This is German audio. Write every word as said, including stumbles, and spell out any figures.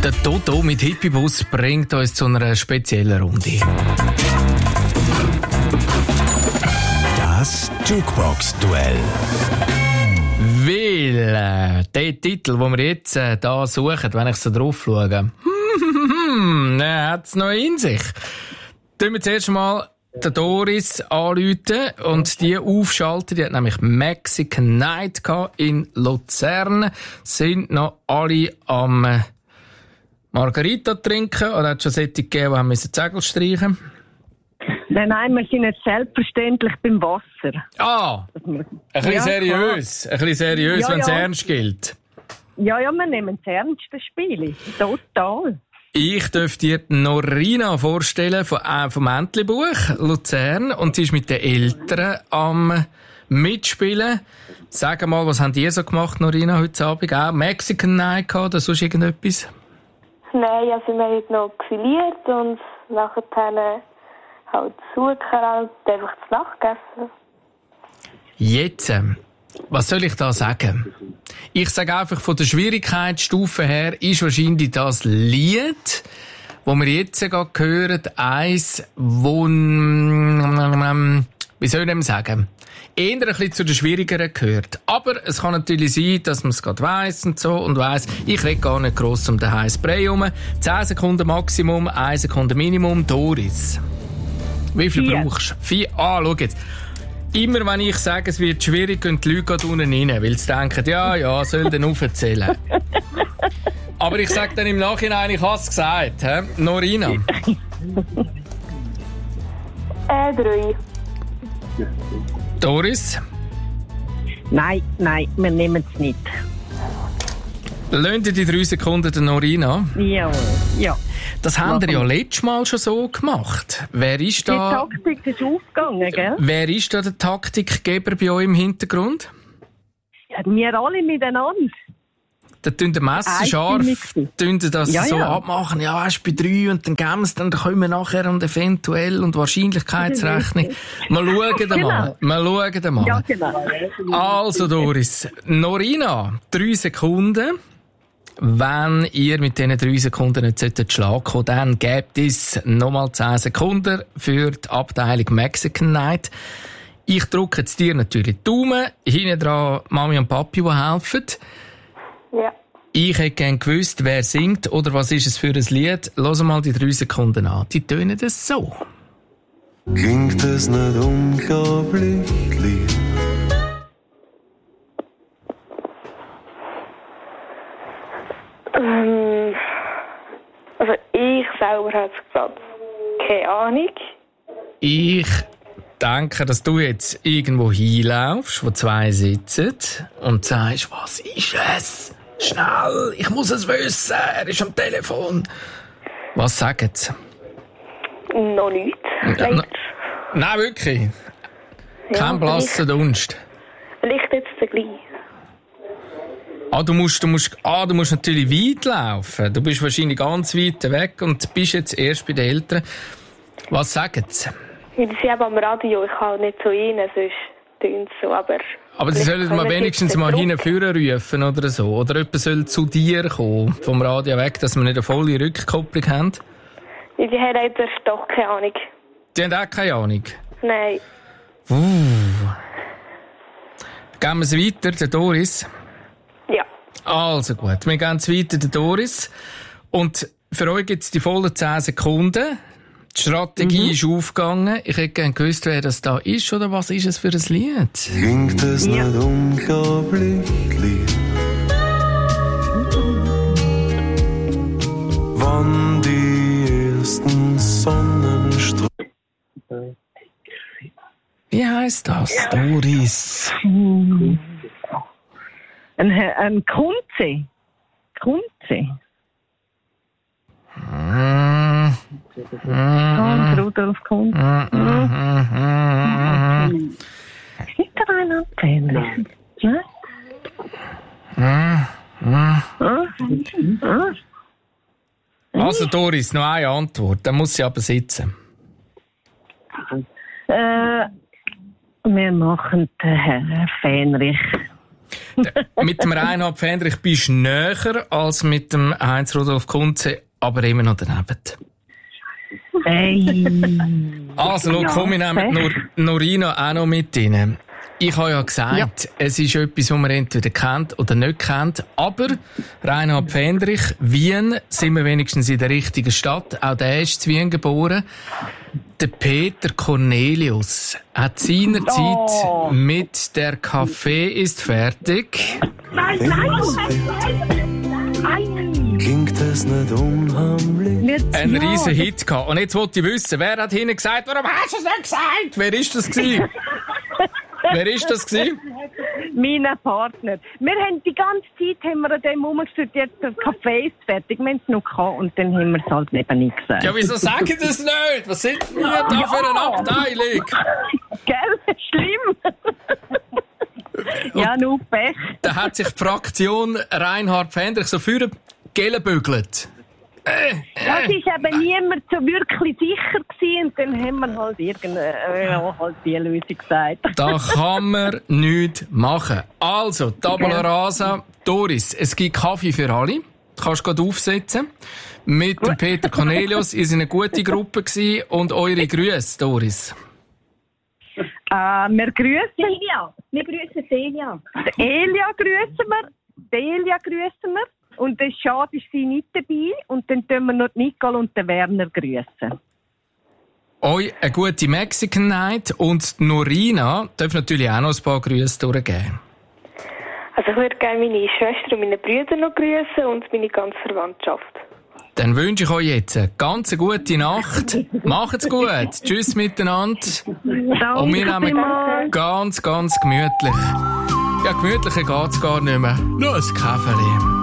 Der Toto mit Hippibus bringt uns zu einer speziellen Runde. Das Jukebox-Duell. Weil äh, der Titel, den wir jetzt äh, da suchen, wenn ich so drauf schaue, der hat es noch in sich. Tun wir zuerst mal den Doris anrufen und die aufschalten. Die hat nämlich Mexican Night in Luzern. Sind noch alle am äh, Margarita trinken oder hat es schon solche gegeben, die haben müssen Zegel streichen? Nein, nein, wir sind jetzt selbstverständlich beim Wasser. Ah, ein bisschen ja, seriös, klar. Ein bisschen seriös, Ja, wenn es ja. ernst gilt. Ja, ja, wir nehmen das ernst, das Spiel. Total. Ich darf dir Norina vorstellen vom, äh, vom Entlebuch Luzern und sie ist mit den Eltern am Mitspielen. Sag mal, was habt ihr so gemacht, Norina, heute Abend? Auch Mexican Night gehabt oder sonst irgendetwas? Nein, also wir haben noch grilliert und nachher dann halt Zucker und einfach zu Nacht gegessen. Jetzt, ähm, was soll ich da sagen? Ich sage einfach, von der Schwierigkeitsstufe her ist wahrscheinlich das Lied, das wir jetzt gerade hören, eins, wo, ähm, wie soll ich dem sagen, eher ein bisschen zu den Schwierigeren gehört. Aber es kann natürlich sein, dass man es gerade weiss und so und weiss, ich rede gar nicht gross um den heißen Brei herum. zehn Sekunden Maximum, eine Sekunde Minimum. Doris, wie viel Vier. brauchst du? Vier. Ah, schau jetzt. Immer wenn ich sage, es wird schwierig, gehen die Leute gerade unten rein, weil sie denken, ja, ja, soll dann aufzählen. Aber ich sage dann im Nachhinein, ich habe es gesagt. He? Norina? Äh, drei. Doris? Nein, nein, wir nehmen es nicht. Lassen Sie die drei Sekunden der Norina? Jawohl, ja. Das haben wir ja letztes Mal schon so gemacht. Wer ist Die da, Taktik ist aufgegangen, gell? wer ist da der Taktikgeber bei euch im Hintergrund? Ja, wir alle miteinander. Da tun die Messer scharf, Einstimmig. tun die das Ja, so ja. abmachen. Ja, weißt bei drei und dann geben wir dann kommen wir nachher und eventuell und Wahrscheinlichkeitsrechnung. Wir schauen dann mal. Wir schauen dann mal. Ja, genau. Also, Doris. Norina, drei Sekunden. Wenn ihr mit diesen drei Sekunden nicht solltet schlagen kommen, dann gebt es nochmal zehn Sekunden für die Abteilung Mexican Night. Ich drücke jetzt dir natürlich die Daumen. Hinten dran Mami und Papi, die helfen. Ja. Ich hätte gerne gewusst, wer singt oder was ist es für ein Lied. Lass mal die drei Sekunden an. Die tönen das so. Klingt es nicht unglaublich lieb? Ähm, also ich selber habe es gerade keine Ahnung. Ich denke, dass du jetzt irgendwo hinlaufst, wo zwei sitzen und sagst, was ist es? Schnell, ich muss es wissen, er ist am Telefon. Was sagen sie? Noch nichts. Ja, Leider. Nein, wirklich. Kein Ja, blasser Dunst. Vielleicht jetzt gleich. Ah, du musst, du musst, ah, du musst natürlich weit laufen. Du bist wahrscheinlich ganz weit weg und bist jetzt erst bei den Eltern. Was sagen sie? Ja, die sind eben am Radio, ich kann nicht so rein, sonst tönt es so, aber... Aber sie sollen mal wenigstens mal hinführen rufen oder so. Oder jemand soll zu dir kommen, vom Radio weg, dass wir nicht eine volle Rückkopplung haben. Ja, die haben leider doch keine Ahnung. Die haben auch keine Ahnung. Nein. Uh. Gehen wir es weiter, der Doris? Ja. Also gut, wir gehen es weiter, der Doris. Und für euch gibt es die vollen zehn Sekunden. Die Strategie mhm. ist aufgegangen. Ich hätte gerne gewusst, wer das da ist oder was ist es für ein Lied? Klingt es Ja. nicht unglaublich lieb? Wann die ersten Sonnenstrahlen. Wie heisst das, Doris? Ein, ein Kunze. Kunze. Mm. Hans Rudolf Kunze. Mm, mm, mm, mm, Ist da ein Antenne? Nein? mm, mm. Ah? Ah? Also Doris, noch eine Antwort. Dann muss sie aber sitzen. Äh, wir machen den Herrn Fähnrich. Mit dem Reinhard Fendrich bist du näher als mit dem Heinz-Rudolf Kunze, aber immer noch daneben. Hey. Also, schau, komm, ich nehme Nor Norina auch noch mit rein. Ich habe ja gesagt, ja. es ist etwas, was man entweder kennt oder nicht kennt. Aber Reinhard Fendrich, Wien, sind wir wenigstens in der richtigen Stadt. Auch der ist in Wien geboren. Der Peter Cornelius hat seinerzeit oh. mit «Der Kaffee ist fertig». Nein, nein! Nein! Klingt es nicht unheimlich? Ein riesen Hit gehabt. Und jetzt wollte ich wissen, wer hat hinten gesagt, warum hast du es nicht gesagt? Wer ist das gewesen? Wer ist das gewesen? Mein Partner. Wir haben die ganze Zeit haben wir an dem rumgestellt, jetzt der Kaffee ist fertig. Wir haben es noch gehabt und dann haben wir es halt eben nicht gesagt. Ja, wieso sagen Sie das nicht? Was sind wir da ja. für eine Abteilung? Gell? Schlimm. Ja, nur Pech. Da hat sich die Fraktion Reinhard Fendrich so für gelbügelt. Äh, äh. Das ist eben niemand so wirklich sicher gewesen und dann haben wir halt irgendeine, äh, halt die Lösung gesagt. Da kann man nichts machen. Also, Tabula Rasa, Doris, es gibt Kaffee für alle. Du kannst gerade aufsetzen. Mit dem Peter Cornelius, ihr seid eine gute Gruppe gewesen und eure Grüße, Doris. Äh, wir grüßen Elia. Wir grüßen Elia. Elia grüßen wir. Elia grüßen wir. Und das schade ist sie nicht dabei. Und dann tun wir noch Nicole und den Werner grüßen. Euch eine gute Mexican Night. Und Norina darf natürlich auch noch ein paar Grüße durchgeben. Also ich würde gerne meine Schwester und meine Brüder noch grüßen und meine ganze Verwandtschaft. Dann wünsche ich euch jetzt eine ganz gute Nacht. Macht's gut. Tschüss miteinander. Danke und wir nehmen ganz, ganz gemütlich. Ja, gemütlicher geht's gar nicht mehr. Nur ein Käferli.